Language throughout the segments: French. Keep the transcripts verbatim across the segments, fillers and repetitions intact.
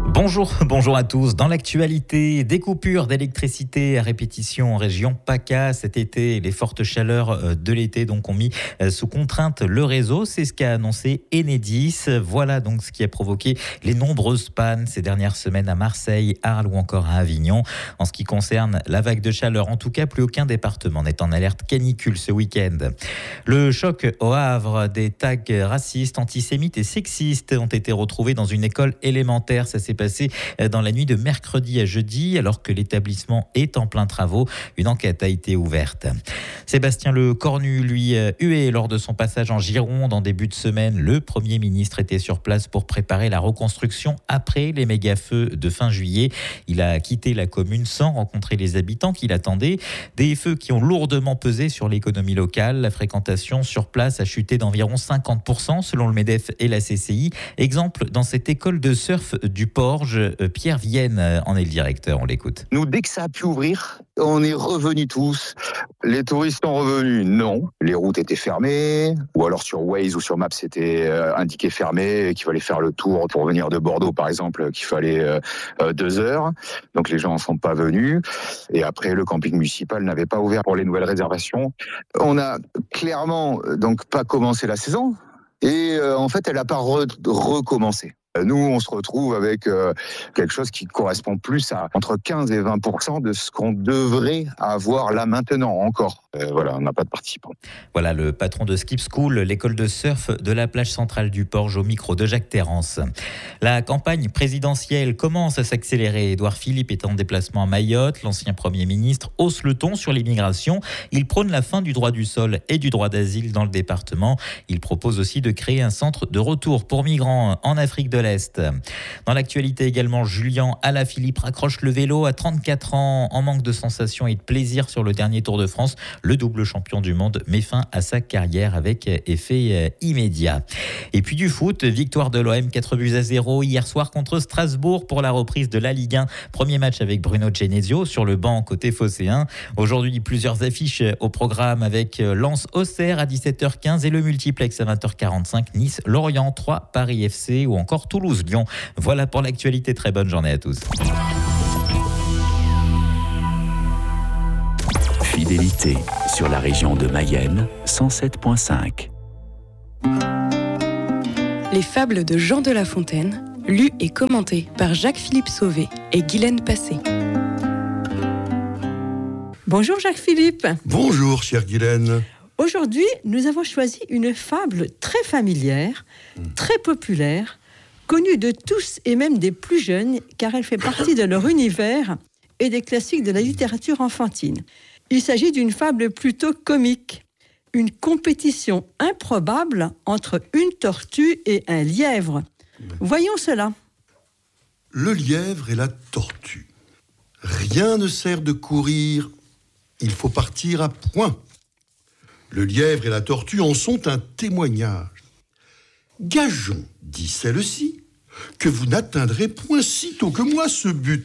Bonjour, bonjour à tous. Dans l'actualité, des coupures d'électricité à répétition en région PACA cet été. Les fortes chaleurs de l'été donc ont mis sous contrainte le réseau. C'est ce qu'a annoncé Enedis. Voilà donc ce qui a provoqué les nombreuses pannes ces dernières semaines à Marseille, Arles ou encore à Avignon. En ce qui concerne la vague de chaleur, en tout cas, plus aucun département n'est en alerte canicule ce week-end. Le choc au Havre, des tags racistes, antisémites et sexistes ont été retrouvés dans une école élémentaire. Ça s'est passé dans la nuit de mercredi à jeudi, alors que l'établissement est en plein travaux. Une enquête a été ouverte. Sébastien Lecornu, lui, hué lors de son passage en Gironde en début de semaine. Le Premier ministre était sur place pour préparer la reconstruction après les méga-feux de fin juillet. Il a quitté la commune sans rencontrer les habitants qui l'attendaient. Des feux qui ont lourdement pesé sur l'économie locale. La fréquentation sur place a chuté d'environ cinquante pour cent selon le MEDEF et la C C I. Exemple dans cette école de surf du Porge. Pierre Vienne en est le directeur, on l'écoute. Nous, dès que ça a pu ouvrir, on est revenus tous. Les touristes sont revenus, non. Les routes étaient fermées, ou alors sur Waze ou sur Maps, c'était indiqué fermé, qu'il fallait faire le tour pour venir de Bordeaux, par exemple, qu'il fallait euh, deux heures. Donc les gens ne sont pas venus. Et après, le camping municipal n'avait pas ouvert pour les nouvelles réservations. On a clairement donc pas commencé la saison. Et euh, en fait, elle n'a pas re- recommencé. Nous, on se retrouve avec euh, quelque chose qui correspond plus à entre quinze et vingt pour cent de ce qu'on devrait avoir là maintenant encore. Euh, voilà, on n'a pas de participants. Voilà le patron de Skip School, l'école de surf de la plage centrale du Porge, au micro de Jacques Terrance. La campagne présidentielle commence à s'accélérer. Édouard Philippe est en déplacement à Mayotte. L'ancien Premier ministre hausse le ton sur l'immigration. Il prône la fin du droit du sol et du droit d'asile dans le département. Il propose aussi de créer un centre de retour pour migrants en Afrique de l'Est. Dans l'actualité également, Julien Alaphilippe raccroche le vélo à trente-quatre ans. En manque de sensations et de plaisir sur le dernier Tour de France, le double champion du monde met fin à sa carrière avec effet immédiat. Et puis du foot, victoire de l'O M quatre buts à zéro hier soir contre Strasbourg pour la reprise de la Ligue un. Premier match avec Bruno Genesio sur le banc côté phocéen. Aujourd'hui, plusieurs affiches au programme avec Lens-Auxerre à dix-sept heures quinze et le multiplex à vingt heures quarante-cinq, Nice-Lorient, trois Paris F C ou encore Toulouse-Lyon. Voilà pour l'actualité. Très bonne journée à tous. Fidélité sur la région de Mayenne, cent sept virgule cinq. Les fables de Jean de La Fontaine, lues et commentées par Jacques-Philippe Sauvé et Guylaine Passé. Bonjour Jacques-Philippe. Bonjour chère Guylaine. Aujourd'hui, nous avons choisi une fable très familière, très populaire, connue de tous et même des plus jeunes, car elle fait partie de leur univers et des classiques de la littérature enfantine. Il s'agit d'une fable plutôt comique, une compétition improbable entre une tortue et un lièvre. Voyons cela. Le lièvre et la tortue. Rien ne sert de courir, il faut partir à point. Le lièvre et la tortue en sont un témoignage. Gageons, dit celle-ci, que vous n'atteindrez point si tôt que moi ce but.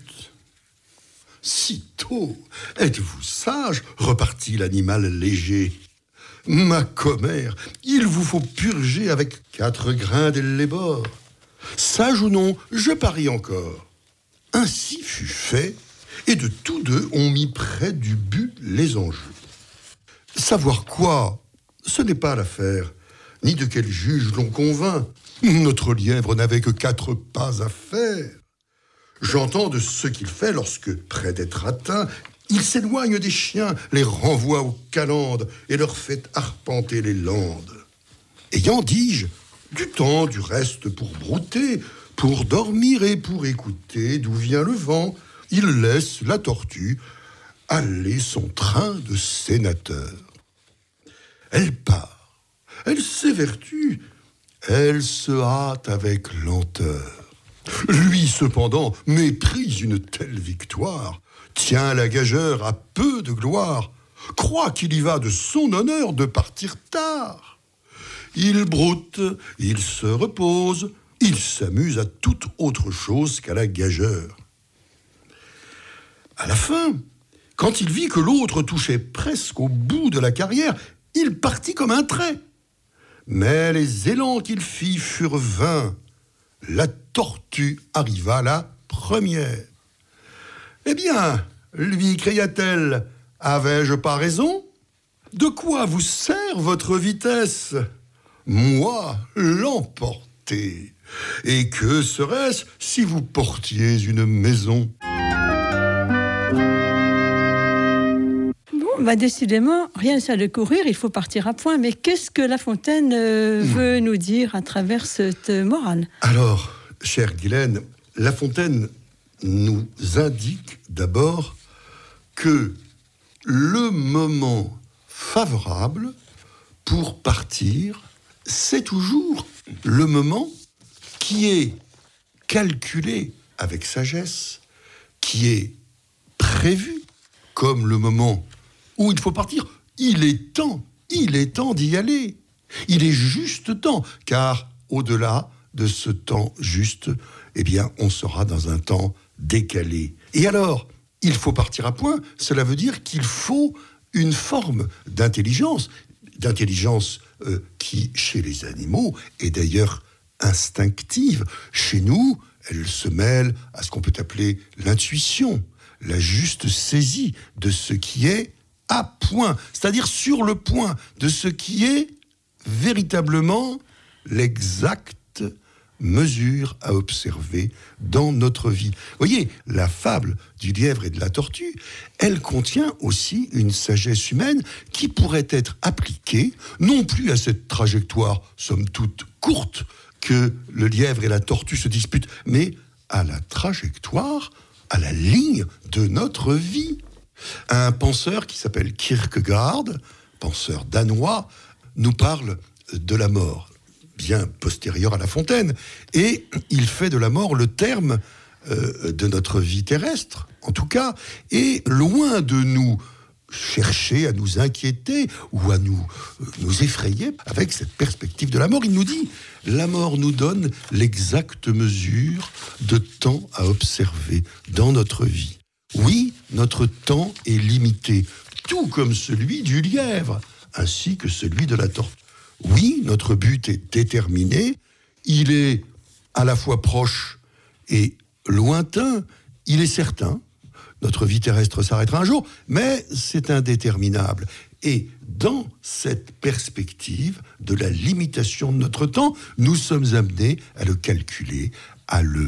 Sitôt, êtes-vous sage, repartit l'animal léger. Ma commère, il vous faut purger avec quatre grains d'ellébore. Sage ou non, je parie encore. Ainsi fut fait, et de tous deux on mit près du but les enjeux. Savoir quoi, ce n'est pas l'affaire, ni de quel juge l'on convainc. Notre lièvre n'avait que quatre pas à faire. J'entends de ce qu'il fait lorsque, près d'être atteint, il s'éloigne des chiens, les renvoie aux calendes et leur fait arpenter les landes. Ayant, dis-je, du temps du reste pour brouter, pour dormir et pour écouter d'où vient le vent, il laisse la tortue aller son train de sénateur. Elle part, elle s'évertue, elle se hâte avec lenteur. Lui, cependant, méprise une telle victoire, tient la gageure à peu de gloire, croit qu'il y va de son honneur de partir tard. Il broute, il se repose, il s'amuse à toute autre chose qu'à la gageure. À la fin, quand il vit que l'autre touchait presque au bout de la carrière, il partit comme un trait. Mais les élans qu'il fit furent vains. La tortue arriva là première. Eh bien, lui cria-t-elle, avais-je pas raison ? De quoi vous sert votre vitesse ? Moi, l'emporter. Et que serait-ce si vous portiez une maison ? Bon, bah décidément, rien ne sert de courir, il faut partir à point. Mais qu'est-ce que La Fontaine euh, veut nous dire à travers cette morale ? Alors, chère Guylaine, La Fontaine nous indique d'abord que le moment favorable pour partir, c'est toujours le moment qui est calculé avec sagesse, qui est prévu comme le moment où il faut partir. Il est temps, il est temps d'y aller. Il est juste temps, car au-delà de ce temps juste, eh bien, on sera dans un temps décalé. Et alors, il faut partir à point, cela veut dire qu'il faut une forme d'intelligence, d'intelligence euh, qui, chez les animaux, est d'ailleurs instinctive. Chez nous, elle se mêle à ce qu'on peut appeler l'intuition, la juste saisie de ce qui est à point, c'est-à-dire sur le point de ce qui est véritablement l'exacte mesure à observer dans notre vie. Vous voyez, la fable du lièvre et de la tortue, elle contient aussi une sagesse humaine qui pourrait être appliquée, non plus à cette trajectoire, somme toute courte, que le lièvre et la tortue se disputent, mais à la trajectoire, à la ligne de notre vie. Un penseur qui s'appelle Kierkegaard, penseur danois, nous parle de la mort, bien postérieur à La Fontaine, et il fait de la mort le terme euh, de notre vie terrestre, en tout cas, et loin de nous chercher à nous inquiéter ou à nous, euh, nous effrayer avec cette perspective de la mort, il nous dit, la mort nous donne l'exacte mesure de temps à observer dans notre vie. Oui, notre temps est limité, tout comme celui du lièvre, ainsi que celui de la tortue. Oui, notre but est déterminé, il est à la fois proche et lointain, il est certain, notre vie terrestre s'arrêtera un jour, mais c'est indéterminable. Et dans cette perspective de la limitation de notre temps, nous sommes amenés à le calculer, à le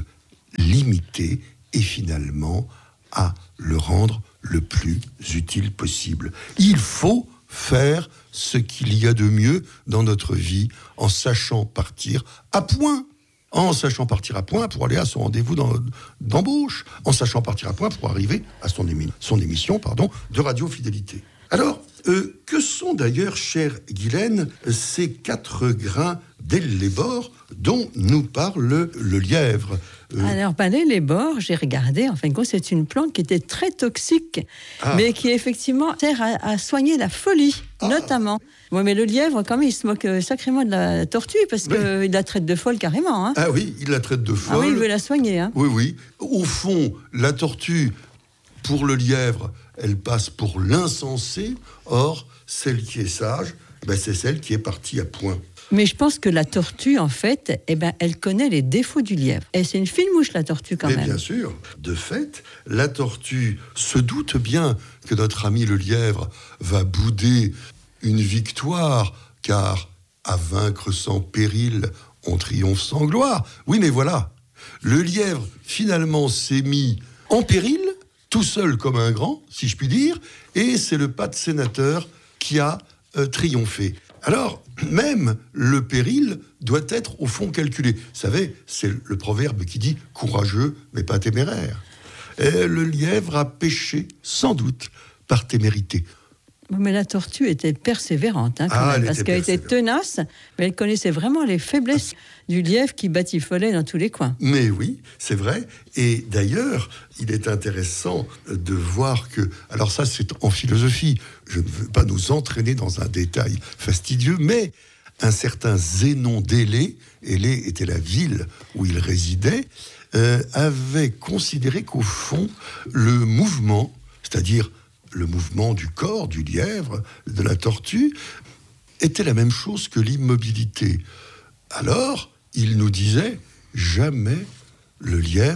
limiter et finalement à le rendre le plus utile possible. Il faut faire ce qu'il y a de mieux dans notre vie en sachant partir à point. En sachant partir à point pour aller à son rendez-vous d'embauche. En sachant partir à point pour arriver à son, émi- son émission pardon, de Radio Fidélité. Alors, euh, que sont d'ailleurs, chère Guylaine, ces quatre grains d'ellébore dont nous parle le lièvre ? Euh... Alors, ben, l'ellébore, j'ai regardé, en fin de compte, c'est une plante qui était très toxique, ah. mais qui effectivement sert à, à soigner la folie, ah. notamment. Oui, mais le lièvre, quand même, il se moque sacrément de la tortue, parce qu'il oui. la traite de folle carrément. Hein. Ah oui, il la traite de folle. Ah oui, il veut la soigner. Hein. Oui, oui. Au fond, la tortue, pour le lièvre, elle passe pour l'insensée. Or, celle qui est sage, ben, c'est celle qui est partie à point. Mais je pense que la tortue, en fait, eh ben, elle connaît les défauts du lièvre. Et c'est une fine mouche, la tortue, quand Mais même. Bien sûr. De fait, la tortue se doute bien que notre ami le lièvre va bouder une victoire, car à vaincre sans péril, on triomphe sans gloire. Oui, mais voilà, le lièvre, finalement, s'est mis en péril, tout seul comme un grand, si je puis dire, et c'est le pas de sénateur qui a euh, triomphé. Alors, même le péril doit être au fond calculé. Vous savez, c'est le proverbe qui dit « courageux, mais pas téméraire ». Et le lièvre a péché, sans doute, par témérité. Mais la tortue était persévérante, hein, quand ah, même, elle parce était qu'elle était tenace, mais elle connaissait vraiment les faiblesses du lièvre qui batifolait dans tous les coins. Mais oui, c'est vrai. Et d'ailleurs, il est intéressant de voir que... Alors ça, c'est en philosophie. Je ne veux pas nous entraîner dans un détail fastidieux, mais un certain Zénon d'Élée, Élée était la ville où il résidait, euh, avait considéré qu'au fond, le mouvement, c'est-à-dire le mouvement du corps, du lièvre, de la tortue, était la même chose que l'immobilité. Alors, il nous disait, jamais le lièvre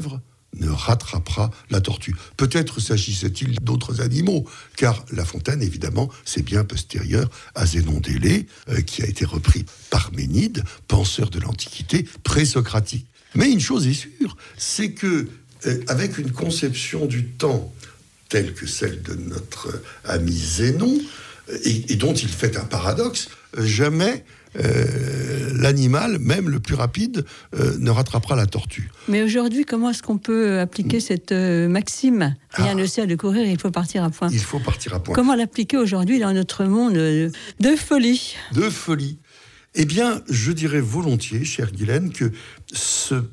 ne rattrapera la tortue. Peut-être s'agissait-il d'autres animaux, car La Fontaine, évidemment, c'est bien postérieur à Zénon d'Élée, euh, qui a été repris par Ménide, penseur de l'Antiquité, pré-socratique. Mais une chose est sûre, c'est que, euh, avec une conception du temps telle que celle de notre ami Zénon, euh, et, et dont il fait un paradoxe, euh, jamais Euh, l'animal, même le plus rapide, euh, ne rattrapera la tortue. Mais aujourd'hui, comment est-ce qu'on peut appliquer cette euh, maxime ? Rien ah. ne sert de courir, il faut partir à point. Il faut partir à point. Comment l'appliquer aujourd'hui dans notre monde de, de folie ? De folie. Eh bien, je dirais volontiers, chère Guylaine, que ce,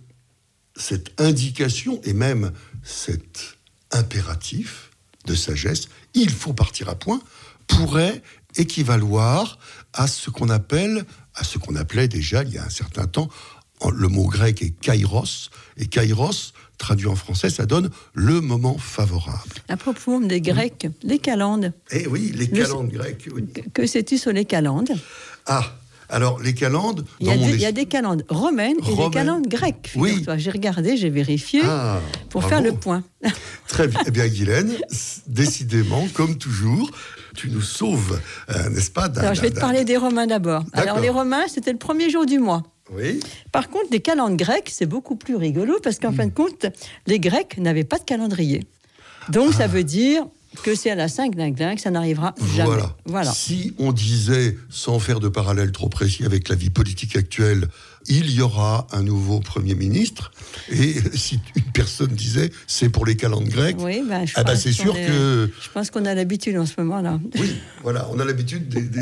cette indication, et même cet impératif de sagesse, il faut partir à point, pourrait équivaloir à ce qu'on appelle, à ce qu'on appelait déjà il y a un certain temps, le mot grec est kairos, et kairos, traduit en français, ça donne le moment favorable. À propos des Grecs, oui. les calendes. Eh oui, les calendes le... grecques. Oui. Que sais-tu sur les calendes ? Ah, alors les calendes... Il y, a des, il y a des calendes romaines et Romaine. des calendes grecques. Oui. J'ai regardé, j'ai vérifié ah, pour bravo. faire le point. Très bien. Eh bien, Guylaine, décidément, comme toujours, tu nous sauves, euh, n'est-ce pas d'un, Alors, je vais te d'un... parler des Romains d'abord. D'accord. Alors, les Romains, c'était le premier jour du mois. Oui. Par contre, les calendes grecques, c'est beaucoup plus rigolo parce qu'en mmh. fin de compte, les Grecs n'avaient pas de calendrier. Donc, ah. ça veut dire que c'est à la Saint-Glinglin que ça n'arrivera jamais. Voilà. voilà. Si on disait, sans faire de parallèle trop précis avec la vie politique actuelle, il y aura un nouveau Premier ministre, et si une personne disait, c'est pour les calendes grecques, oui, ben, je ah ben c'est sûr est, que... Je pense qu'on a l'habitude en ce moment-là. Oui, voilà, on a l'habitude des, des...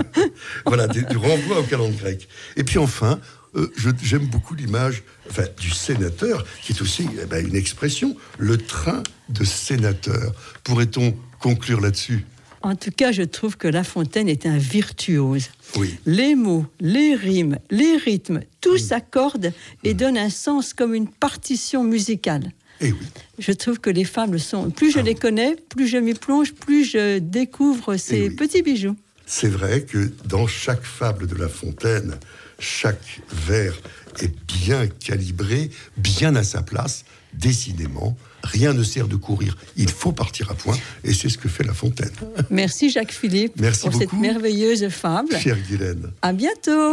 voilà, des, du renvoi aux calendes grecques. Et puis enfin... Euh, je, j'aime beaucoup l'image enfin, du sénateur, qui est aussi eh ben, une expression, le train de sénateur. Pourrait-on conclure là-dessus ? En tout cas, je trouve que La Fontaine est un virtuose. Oui. Les mots, les rimes, les rythmes, tout mmh. s'accorde et mmh. donne un sens comme une partition musicale. Eh oui. Je trouve que les fables sont... Plus je ah. les connais, plus je m'y plonge, plus je découvre ces eh oui. petits bijoux. C'est vrai que dans chaque fable de La Fontaine, chaque vers est bien calibré, bien à sa place, décidément. Rien ne sert de courir, il faut partir à point, et c'est ce que fait La Fontaine. Merci Jacques-Philippe Merci pour beaucoup. Cette merveilleuse fable. Chère Guylaine. À bientôt.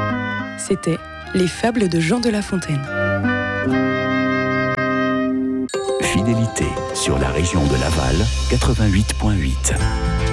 C'était Les Fables de Jean de La Fontaine. Fidélité sur la région de Laval, quatre-vingt-huit virgule huit.